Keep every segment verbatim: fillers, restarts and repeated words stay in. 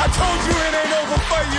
I told you it ain't over for you.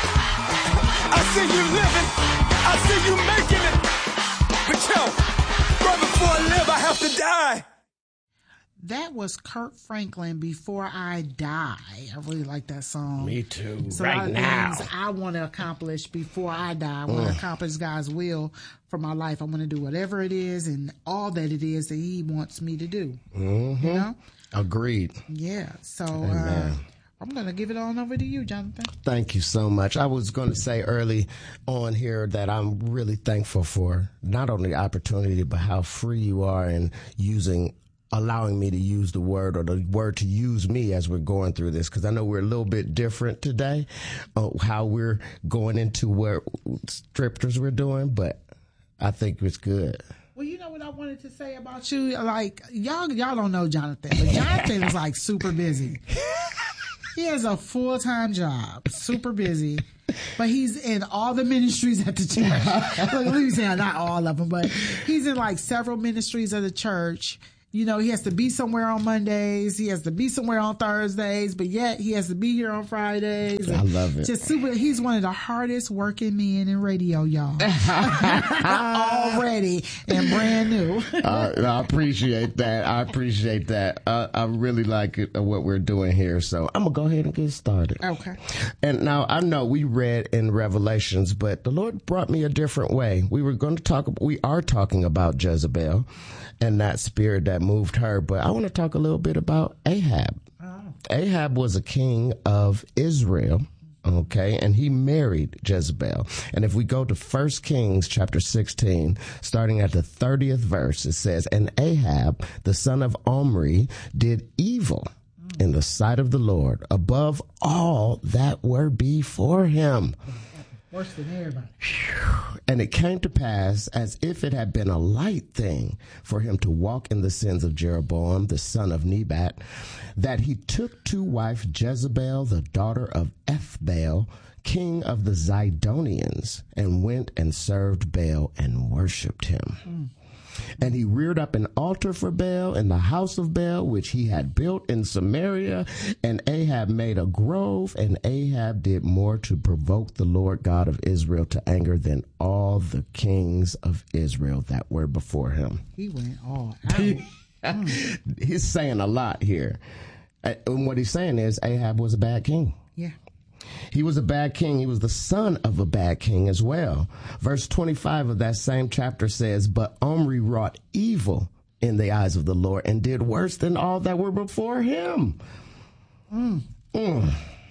I see you living. I see you making it. But yo, right before I live, I have to die. That was Kirk Franklin, Before I Die. I really like that song. Me too. So right a lot of now. things I want to accomplish before I die. I want to Mm. accomplish God's will for my life. I want to do whatever it is and all that it is that He wants me to do. Mm-hmm. You know? Agreed. Yeah. So uh, Amen. I'm going to give it on over to you, Jonathan. Thank you so much. I was going to say early on here that I'm really thankful for not only the opportunity, but how free you are in using allowing me to use the word or the word to use me as we're going through this, because I know we're a little bit different today, uh, how we're going into what scriptures we're doing, but I think it's good. Well, you know what I wanted to say about you? Like, y'all y'all don't know Jonathan, but Jonathan is like super busy. He has a full-time job, super busy, but he's in all the ministries at the church. Look, let me say not all of them, but he's in like several ministries of the church. You know, he has to be somewhere on Mondays. He has to be somewhere on Thursdays, but yet he has to be here on Fridays. I love it. Just super. He's one of the hardest working men in radio, y'all. Already and brand new. uh, I appreciate that. I appreciate that. Uh, I really like it, uh, what we're doing here. So I'm going to go ahead and get started. Okay. And now I know we read in Revelations, but the Lord brought me a different way. We were going to talk, we are talking about Jezebel and that spirit that moved her, but I want to talk a little bit about Ahab. Oh. Ahab was a king of Israel, okay, and he married Jezebel. And if we go to First Kings chapter sixteen, starting at the thirtieth verse, it says, "And Ahab, the son of Omri, did evil in the sight of the Lord above all that were before him." Worse than everybody. And it came to pass, as if it had been a light thing for him to walk in the sins of Jeroboam, the son of Nebat, that he took to wife Jezebel, the daughter of Ethbaal, king of the Zidonians, and went and served Baal and worshipped him. Mm. And he reared up an altar for Baal in the house of Baal, which he had built in Samaria. And Ahab made a grove, and Ahab did more to provoke the Lord God of Israel to anger than all the kings of Israel that were before him. He went all out. mm. He's saying a lot here. And what he's saying is Ahab was a bad king. Yeah. He was a bad king. He was the son of a bad king as well. Verse twenty-five of that same chapter says, "But Omri wrought evil in the eyes of the Lord and did worse than all that were before him." Mm. Mm.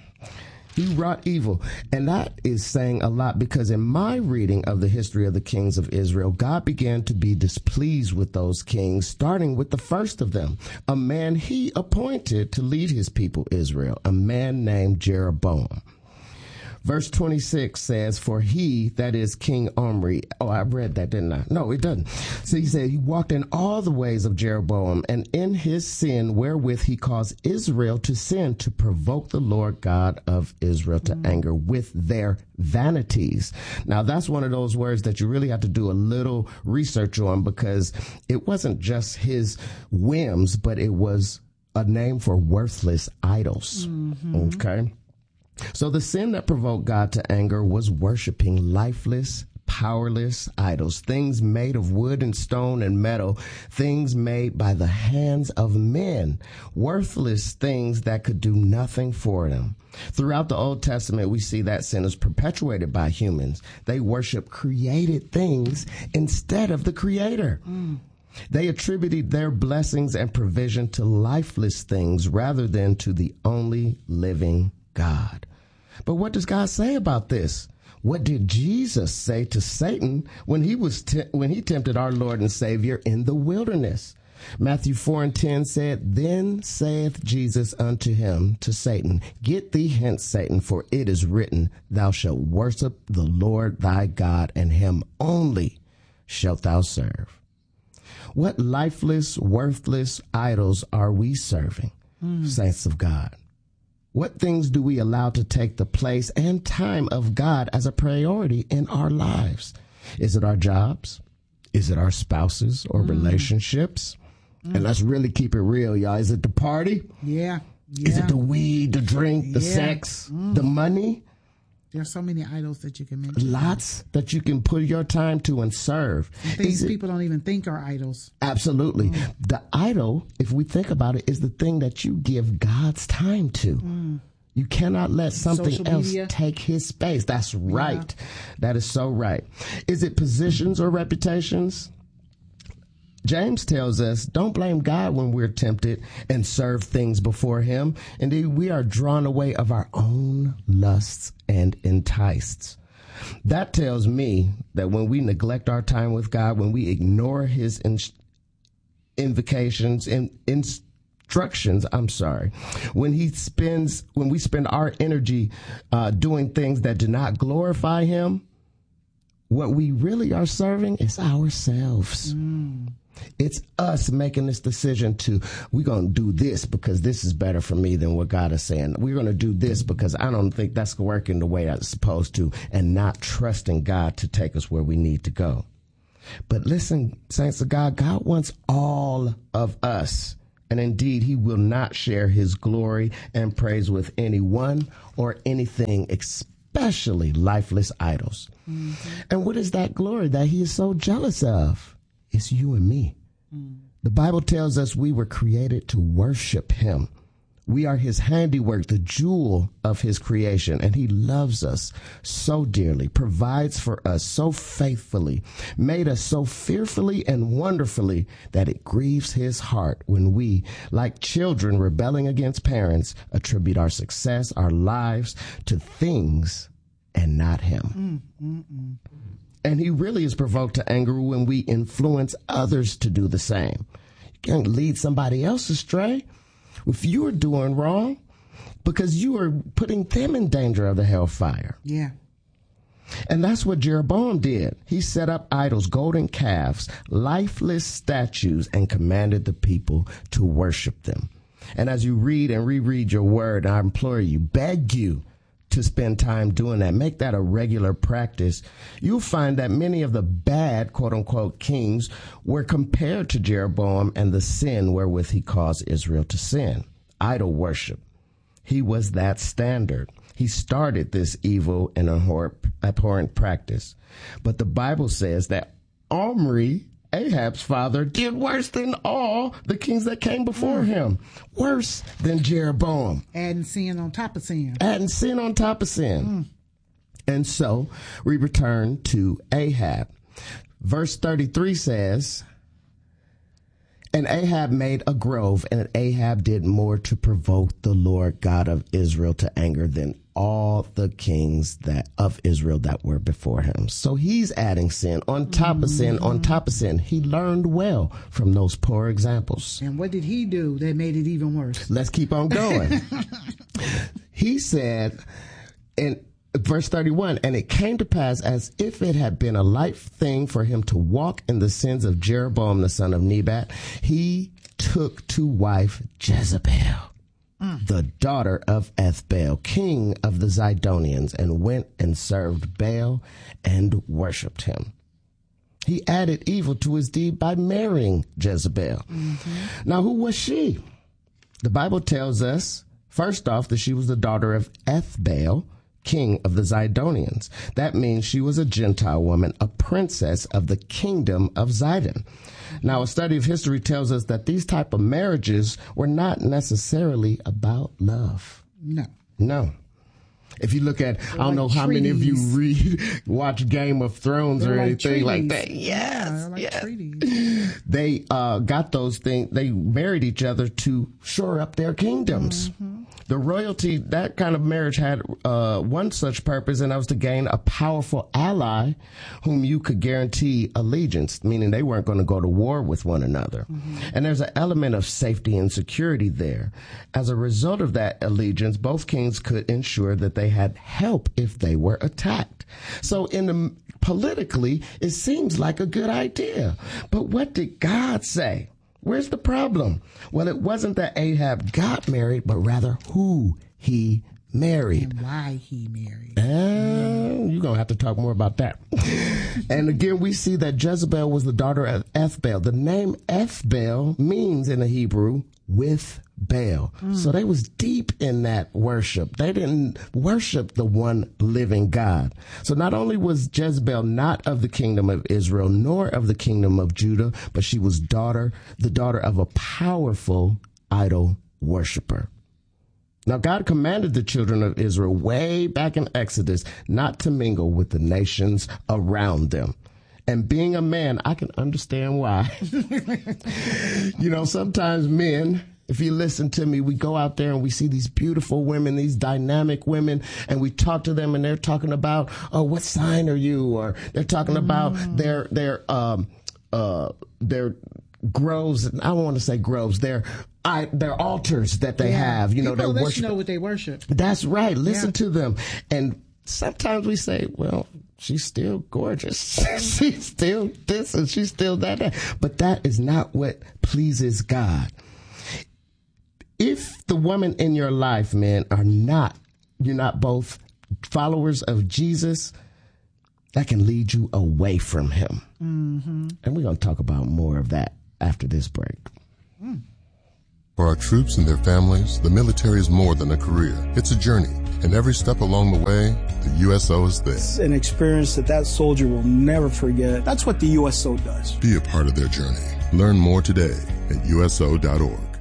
He wrought evil. And that is saying a lot, because in my reading of the history of the kings of Israel, God began to be displeased with those kings, starting with the first of them, a man he appointed to lead his people Israel, a man named Jeroboam. Verse twenty-six says, "For he," that is King Omri. Oh, I read that, didn't I? No, it doesn't. So he said, "He walked in all the ways of Jeroboam, and in his sin wherewith he caused Israel to sin, to provoke the Lord God of Israel to mm. anger with their vanities." Now, that's one of those words that you really have to do a little research on, because it wasn't just his whims, but it was a name for worthless idols. Mm-hmm. Okay. So the sin that provoked God to anger was worshiping lifeless, powerless idols, things made of wood and stone and metal, things made by the hands of men, worthless things that could do nothing for them. Throughout the Old Testament, we see that sin is perpetuated by humans. They worship created things instead of the Creator. Mm. They attributed their blessings and provision to lifeless things rather than to the only living God. But what does God say about this? What did Jesus say to Satan when he was te- when he tempted our Lord and Savior in the wilderness? Matthew four and ten said, "Then saith Jesus unto him," to Satan, "Get thee hence, Satan, for it is written, Thou shalt worship the Lord thy God, and him only shalt thou serve." What lifeless, worthless idols are we serving, mm. saints of God? What things do we allow to take the place and time of God as a priority in our lives? Is it our jobs? Is it our spouses or mm. relationships? Mm. And let's really keep it real, y'all. Is it the party? Yeah. Yeah. Is it the weed, the drink, the Yeah. sex, Mm. the money? There's so many idols that you can mention. Lots that you can put your time to and serve. Things Is it- people don't even think are idols. Absolutely. Mm. The idol, if we think about it, is the thing that you give God's time to. Mm. You cannot let something Social else media. take his space. That's right. Yeah. That is so right. Is it positions or reputations? James tells us, don't blame God when we're tempted and serve things before him. Indeed, we are drawn away of our own lusts and enticed. That tells me that when we neglect our time with God, when we ignore his in- invocations and instructions, I'm sorry, when he spends, when we spend our energy uh, doing things that do not glorify him, what we really are serving is ourselves. Mm. It's us making this decision to, we're going to do this because this is better for me than what God is saying. We're going to do this because I don't think that's working the way it's supposed to, and not trusting God to take us where we need to go. But listen, saints of God, God wants all of us. And indeed, he will not share his glory and praise with anyone or anything, especially lifeless idols. Mm-hmm. And what is that glory that he is so jealous of? It's you and me. Mm. The Bible tells us we were created to worship him. We are his handiwork, the jewel of his creation, and he loves us so dearly, provides for us so faithfully, made us so fearfully and wonderfully that it grieves his heart when we, like children rebelling against parents, attribute our success, our lives to things and not him. Mm, mm, mm. And he really is provoked to anger when we influence others to do the same. You can't lead somebody else astray if you are doing wrong, because you are putting them in danger of the hellfire. Yeah. And that's what Jeroboam did. He set up idols, golden calves, lifeless statues, and commanded the people to worship them. And as you read and reread your word, I implore you, beg you, to spend time doing that. Make that a regular practice. You'll find that many of the bad, quote unquote, kings were compared to Jeroboam and the sin wherewith he caused Israel to sin. Idol worship. He was that standard. He started this evil and abhorrent practice. But the Bible says that Omri, Ahab's father, did worse than all the kings that came before mm. him. Worse than Jeroboam. Adding sin on top of sin. Adding sin on top of sin. Mm. And so we return to Ahab. Verse thirty-three says, and Ahab made a grove, and Ahab did more to provoke the Lord God of Israel to anger than all the kings that of Israel that were before him. So he's adding sin on top mm-hmm. of sin on top of sin. He learned well from those poor examples. And what did he do that made it even worse? Let's keep on going. He said in verse thirty-one, and it came to pass as if it had been a light thing for him to walk in the sins of Jeroboam the son of Nebat, he took to wife Jezebel, mm. the daughter of Ethbaal, king of the Zidonians, and went and served Baal and worshipped him. He added evil to his deed by marrying Jezebel. Mm-hmm. Now, who was she? The Bible tells us, first off, that she was the daughter of Ethbaal, king of the Zidonians. That means she was a Gentile woman, a princess of the kingdom of Zidon. Now, a study of history tells us that these type of marriages were not necessarily about love. No. No. If you look at, They're I don't like know how treaties. Many of you read, watch Game of Thrones They're or like anything treaties. Like that. Yes. Yeah, like yes. Treaties. They uh, got those things. They married each other to shore up their kingdoms. Mm-hmm. The royalty, that kind of marriage had uh, one such purpose, and that was to gain a powerful ally whom you could guarantee allegiance, meaning they weren't going to go to war with one another. Mm-hmm. And there's an element of safety and security there. As a result of that allegiance, both kings could ensure that they had help if they were attacked. So in the politically, it seems like a good idea. But what did God say? Where's the problem? Well, it wasn't that Ahab got married, but rather who he married. And why he married. Uh, you're going to have to talk more about that. And again, we see that Jezebel was the daughter of Ethbaal. The name Ethbaal means in the Hebrew, with Baal. Mm. So they was deep in that worship. They didn't worship the one living God. So not only was Jezebel not of the kingdom of Israel, nor of the kingdom of Judah, but she was daughter, the daughter of a powerful idol worshiper. Now, God commanded the children of Israel way back in Exodus not to mingle with the nations around them. And being a man, I can understand why. You know, sometimes men, if you listen to me, we go out there and we see these beautiful women, these dynamic women, and we talk to them and they're talking about, oh, what sign are you? Or they're talking about mm. their, their, um, uh, their groves. I don't want to say groves. Their, I, their altars that they yeah. have, you know, they worship. You know what they worship. That's right. Listen yeah. to them. And sometimes we say, well, she's still gorgeous. She's still this and she's still that. But that is not what pleases God. If the women in your life, man, are not, you're not both followers of Jesus, that can lead you away from him. Mm-hmm. And we're going to talk about more of that after this break. Mm. For our troops and their families, the military is more than a career. It's a journey. And every step along the way, the U S O is there. It's an experience that that soldier will never forget. That's what the U S O does. Be a part of their journey. Learn more today at U S O dot org.